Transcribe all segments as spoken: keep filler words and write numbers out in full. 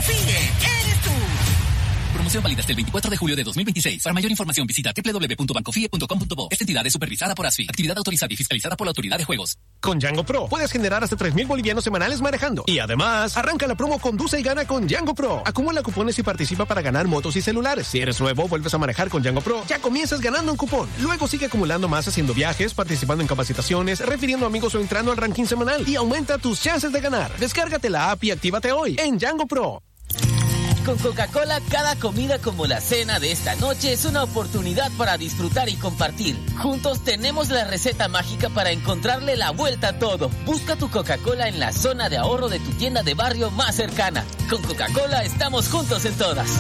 sigue, eres tú. Promoción válida hasta el veinticuatro de julio de dos mil veintiséis. Para mayor información visita doble u doble u doble u punto bancofie punto com punto bo. Esta entidad es supervisada por ASFI. Actividad autorizada y fiscalizada por la Autoridad de Juegos. Con Django Pro puedes generar hasta tres mil bolivianos semanales manejando. Y además, arranca la promo Conduce y Gana con Django Pro. Acumula cupones y participa para ganar motos y celulares. Si eres nuevo, vuelves a manejar con Django Pro, ya comienzas ganando un cupón. Luego sigue acumulando más haciendo viajes, participando en capacitaciones, refiriendo amigos o entrando al ranking semanal. Y aumenta tus chances de ganar. Descárgate la app y actívate hoy en Django Pro. Con Coca-Cola, cada comida como la cena de esta noche es una oportunidad para disfrutar y compartir. Juntos tenemos la receta mágica para encontrarle la vuelta a todo. Busca tu Coca-Cola en la zona de ahorro de tu tienda de barrio más cercana. Con Coca-Cola estamos juntos en todas.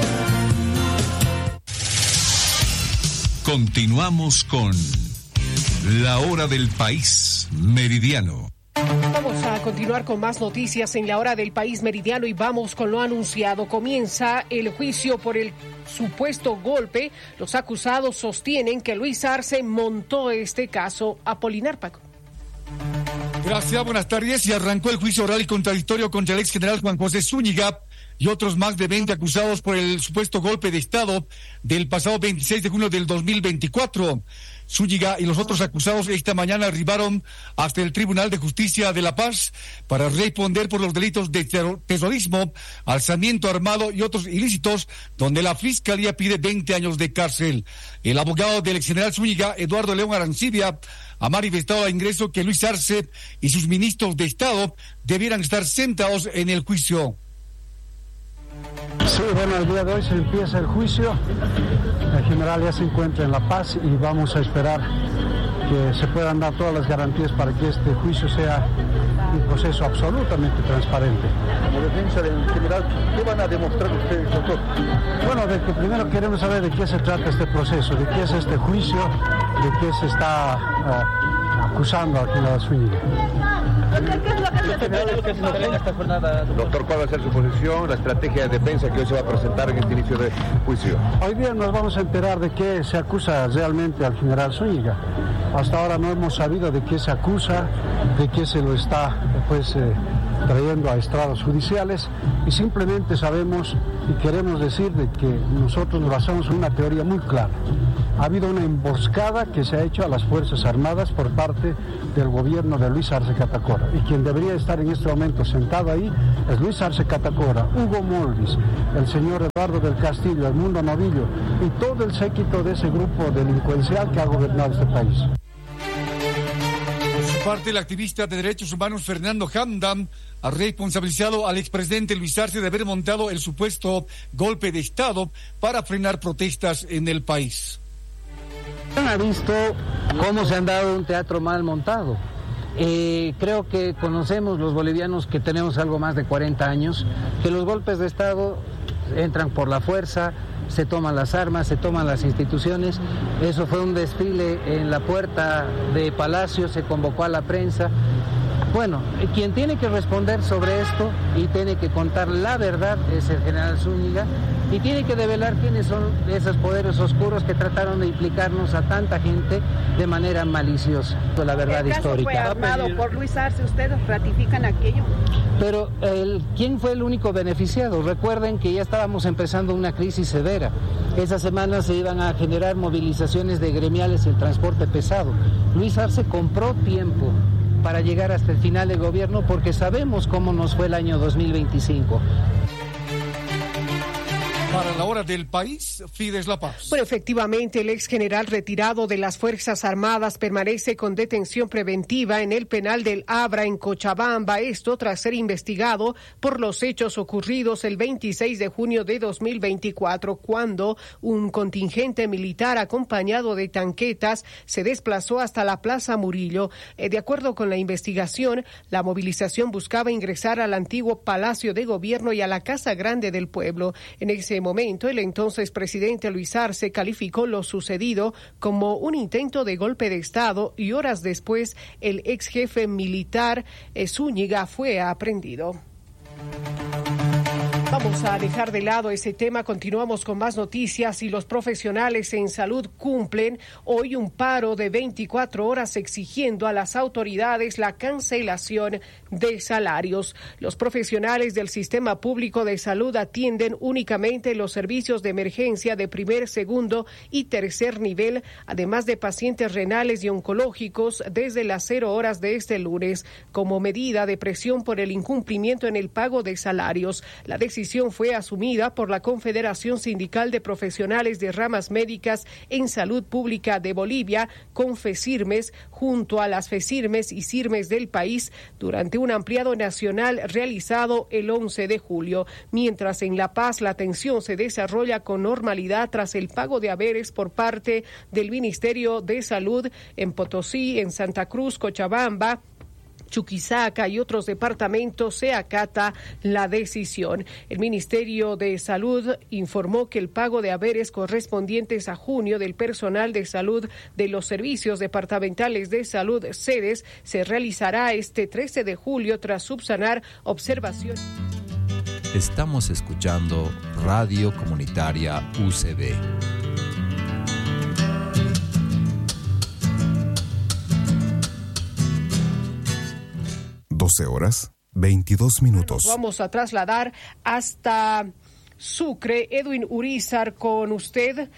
Continuamos con La Hora del País Meridiano. Vamos a continuar con más noticias en la Hora del País Meridiano y vamos con lo anunciado. Comienza el juicio por el supuesto golpe. Los acusados sostienen que Luis Arce montó este caso. Apolinar Paco. Gracias, buenas tardes. Y arrancó el juicio oral y contradictorio contra el ex general Juan José Zúñiga y otros más de veinte acusados por el supuesto golpe de Estado del pasado veintiséis de junio del dos mil veinticuatro. Zúñiga y los otros acusados esta mañana arribaron hasta el Tribunal de Justicia de La Paz para responder por los delitos de terror, terrorismo, alzamiento armado y otros ilícitos, donde la Fiscalía pide veinte años de cárcel. El abogado del ex general Zúñiga, Eduardo León Arancibia, ha manifestado a ingreso que Luis Arce y sus ministros de Estado debieran estar sentados en el juicio. Sí, bueno, el día de hoy se empieza el juicio. El general ya se encuentra en La Paz y vamos a esperar que se puedan dar todas las garantías para que este juicio sea un proceso absolutamente transparente. Como defensa del general, ¿qué van a demostrar ustedes, doctor? Bueno, de que primero queremos saber de qué se trata este proceso, de qué es este juicio, de qué se está uh, acusando al general Zúñiga. Doctor, ¿cuál va a ser su posición, la estrategia de defensa que hoy se va a presentar en este inicio de juicio? Hoy día nos vamos a enterar de qué se acusa realmente al general Zúñiga. Hasta ahora no hemos sabido de qué se acusa, de qué se lo está pues eh, trayendo a estrados judiciales, y simplemente sabemos y queremos decir de que nosotros nos basamos en una teoría muy clara. Ha habido una emboscada que se ha hecho a las Fuerzas Armadas por parte del gobierno de Luis Arce Catacora. Y quien debería estar en este momento sentado ahí es Luis Arce Catacora, Hugo Molvis, el señor Eduardo del Castillo, Edmundo Novillo y todo el séquito de ese grupo delincuencial que ha gobernado este país. Por su parte, el activista de derechos humanos Fernando Hamdan ha responsabilizado al expresidente Luis Arce de haber montado el supuesto golpe de Estado para frenar protestas en el país. Ha visto cómo se han dado un teatro mal montado. Eh, creo que conocemos los bolivianos que tenemos algo más de cuarenta años, que los golpes de Estado entran por la fuerza, se toman las armas, se toman las instituciones. Eso fue un desfile en la puerta de Palacio, se convocó a la prensa. Bueno, quien tiene que responder sobre esto y tiene que contar la verdad es el general Zúñiga, y tiene que develar quiénes son esos poderes oscuros que trataron de implicarnos a tanta gente de manera maliciosa. La verdad el caso histórica. Fue armado por Luis Arce, ¿ustedes ratifican aquello? Pero el, ¿quién fue el único beneficiado? Recuerden que ya estábamos empezando una crisis severa. Esa semana se iban a generar movilizaciones de gremiales y el transporte pesado. Luis Arce compró tiempo para llegar hasta el final del gobierno porque sabemos cómo nos fue el año dos mil veinticinco. Para la Hora del País, Fides La Paz. Bueno, efectivamente, el ex general retirado de las Fuerzas Armadas permanece con detención preventiva en el penal del Abra en Cochabamba, esto tras ser investigado por los hechos ocurridos el veintiséis de junio de dos mil veinticuatro, cuando un contingente militar acompañado de tanquetas se desplazó hasta la Plaza Murillo. Eh, de acuerdo con la investigación, la movilización buscaba ingresar al antiguo Palacio de Gobierno y a la Casa Grande del Pueblo. En ese momento, el entonces presidente Luis Arce calificó lo sucedido como un intento de golpe de Estado y horas después el ex jefe militar eh, Zúñiga fue aprehendido. Vamos a dejar de lado ese tema, continuamos con más noticias y los profesionales en salud cumplen hoy un paro de veinticuatro horas exigiendo a las autoridades la cancelación de salarios. Los profesionales del sistema público de salud atienden únicamente los servicios de emergencia de primer, segundo y tercer nivel, además de pacientes renales y oncológicos desde las cero horas de este lunes, como medida de presión por el incumplimiento en el pago de salarios. La decisión fue asumida por la Confederación Sindical de Profesionales de Ramas Médicas en Salud Pública de Bolivia, Confesirmes, junto a las FESIRMES y SIRMES del país, durante un ampliado nacional realizado el once de julio. Mientras en La Paz la atención se desarrolla con normalidad tras el pago de haberes por parte del Ministerio de Salud. En Potosí, en Santa Cruz, Cochabamba, Chuquisaca y otros departamentos se acata la decisión. El Ministerio de Salud informó que el pago de haberes correspondientes a junio del personal de salud de los servicios departamentales de salud sedes se realizará este trece de julio tras subsanar observaciones. Estamos escuchando Radio Comunitaria U C B. doce horas, veintidós minutos. Nos vamos a trasladar hasta Sucre. Edwin Urizar con usted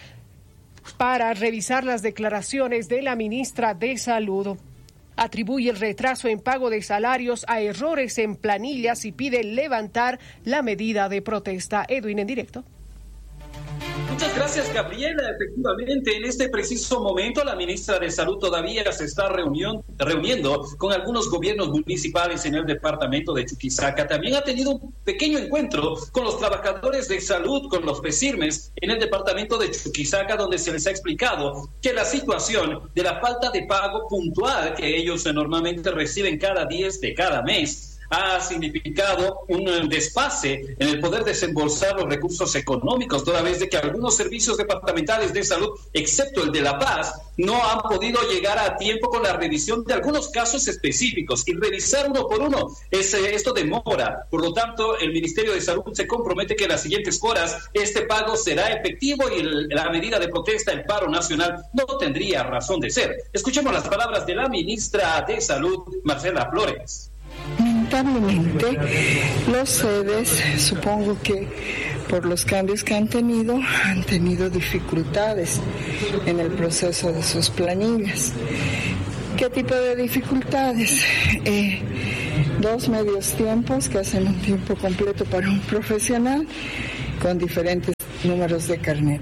para revisar las declaraciones de la ministra de Salud. Atribuye el retraso en pago de salarios a errores en planillas y pide levantar la medida de protesta. Edwin, en directo. Muchas gracias, Gabriela. Efectivamente, en este preciso momento la ministra de Salud todavía se está reunión, reuniendo con algunos gobiernos municipales en el departamento de Chuquisaca. También ha tenido un pequeño encuentro con los trabajadores de salud, con los FESIRMES en el departamento de Chuquisaca, donde se les ha explicado que la situación de la falta de pago puntual que ellos normalmente reciben cada diez de cada mes ha significado un desfase en el poder desembolsar los recursos económicos, toda vez de que algunos servicios departamentales de salud, excepto el de La Paz, no han podido llegar a tiempo con la revisión de algunos casos específicos, y revisar uno por uno, es, esto demora. Por lo tanto, el Ministerio de Salud se compromete que en las siguientes horas este pago será efectivo y el, la medida de protesta, el paro nacional, no tendría razón de ser. Escuchemos las palabras de la ministra de Salud, Marcela Flores. Lamentablemente, los sedes, supongo que por los cambios que han tenido, han tenido dificultades en el proceso de sus planillas. ¿Qué tipo de dificultades? Eh, dos medios tiempos que hacen un tiempo completo para un profesional con diferentes números de carnet.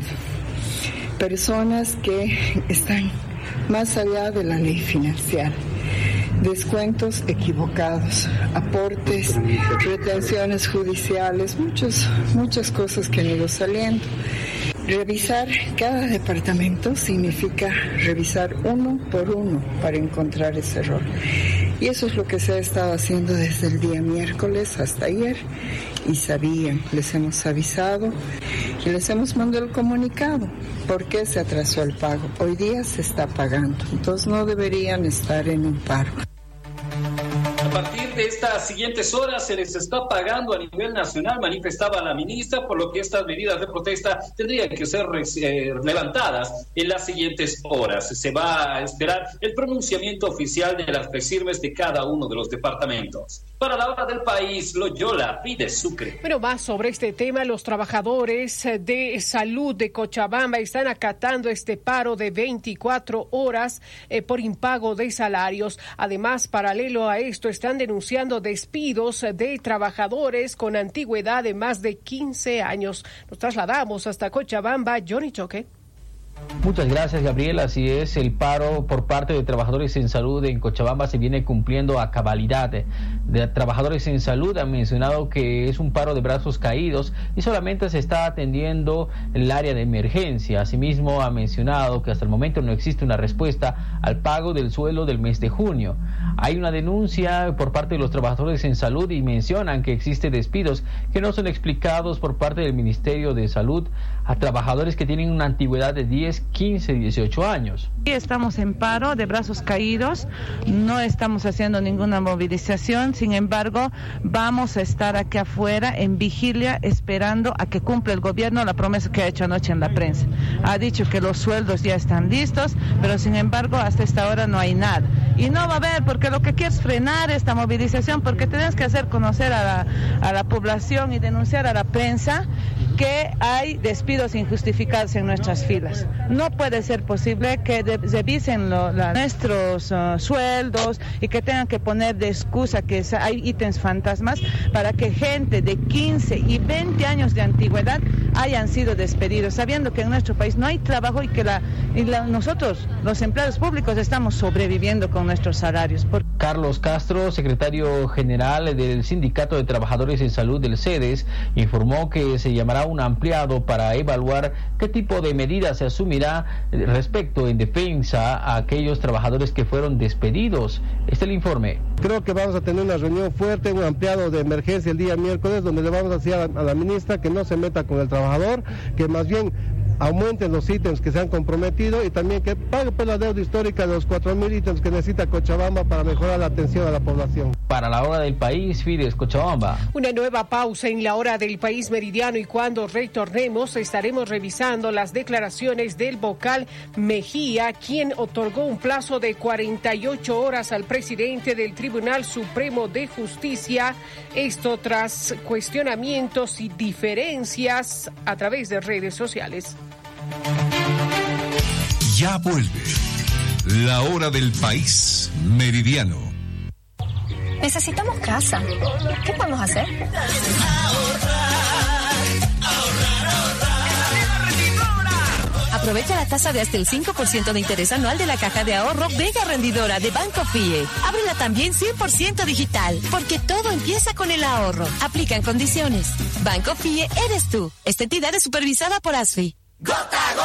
Personas que están más allá de la ley financiera. Descuentos equivocados, aportes, retenciones judiciales, muchos, muchas cosas que han ido saliendo. Revisar cada departamento significa revisar uno por uno para encontrar ese error. Y eso es lo que se ha estado haciendo desde el día miércoles hasta ayer. Y sabían, les hemos avisado y les hemos mandado el comunicado. ¿Por qué se atrasó el pago? Hoy día se está pagando, entonces no deberían estar en un paro. A partir de estas siguientes horas se les está pagando a nivel nacional, manifestaba la ministra, por lo que estas medidas de protesta tendrían que ser eh, levantadas en las siguientes horas. Se va a esperar el pronunciamiento oficial de las FESIRMES de cada uno de los departamentos. Para la hora del país, Loyola pide Sucre. Pero más sobre este tema, los trabajadores de salud de Cochabamba están acatando este paro de veinticuatro horas eh, por impago de salarios. Además, paralelo a esto, están denunciando despidos de trabajadores con antigüedad de más de quince años. Nos trasladamos hasta Cochabamba. Johnny Choque. Muchas gracias, Gabriel. Así es, el paro por parte de trabajadores en salud en Cochabamba se viene cumpliendo a cabalidad. De trabajadores en salud han mencionado que es un paro de brazos caídos y solamente se está atendiendo el área de emergencia. Asimismo, ha mencionado que hasta el momento no existe una respuesta al pago del sueldo del mes de junio. Hay una denuncia por parte de los trabajadores en salud y mencionan que existen despidos que no son explicados por parte del Ministerio de Salud a trabajadores que tienen una antigüedad de diez, quince, dieciocho años. Estamos en paro de brazos caídos, no estamos haciendo ninguna movilización, sin embargo, vamos a estar aquí afuera en vigilia esperando a que cumpla el gobierno la promesa que ha hecho anoche en la prensa. Ha dicho que los sueldos ya están listos, pero sin embargo, hasta esta hora no hay nada. y no va a haber, porque lo que quiere es frenar esta movilización, porque tenemos que hacer conocer a la, a la población y denunciar a la prensa que hay despidos injustificados en nuestras filas. No puede ser posible que de, revisen lo, la, nuestros uh, sueldos y que tengan que poner de excusa que hay ítems fantasmas para que gente de quince y veinte años de antigüedad hayan sido despedidos, sabiendo que en nuestro país no hay trabajo y que la, y la, nosotros, los empleados públicos, estamos sobreviviendo con nuestros salarios. Por... Carlos Castro, secretario general del Sindicato de Trabajadores en Salud del CEDES, informó que se llamará un ampliado para evaluar qué tipo de medidas se asumirá respecto en defensa a aquellos trabajadores que fueron despedidos. Este es el informe. Creo que vamos a tener una reunión fuerte, un ampliado de emergencia el día miércoles, donde le vamos a decir a la, a la ministra que no se meta con el trabajador, que más bien aumenten los ítems que se han comprometido y también que pague por la deuda histórica de los cuatro mil ítems que necesita Cochabamba para mejorar la atención a la población. Para la hora del país, Fides Cochabamba. Una nueva pausa en la hora del país meridiano, y cuando retornemos estaremos revisando las declaraciones del vocal Mejía, quien otorgó un plazo de cuarenta y ocho horas al presidente del Tribunal Supremo de Justicia, esto tras cuestionamientos y diferencias a través de redes sociales. Ya vuelve la hora del país meridiano. Necesitamos casa. ¿Qué podemos hacer? Aprovecha la tasa de hasta el cinco por ciento de interés anual de la caja de ahorro Vega Rendidora de Banco Fie. Ábrela también cien por ciento digital, porque todo empieza con el ahorro. Aplican condiciones. Banco Fie eres tú. Esta entidad es supervisada por ASFI. Gota a gota.